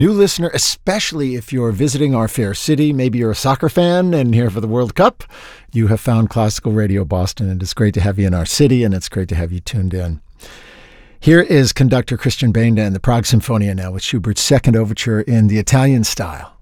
New listener, especially if you're visiting our fair city, maybe you're a soccer fan and here for the World Cup, you have found Classical Radio Boston, and it's great to have you in our city, and it's great to have you tuned in. Here is conductor Christian Benda and the Prague Sinfonia now with Schubert's second overture in the Italian style.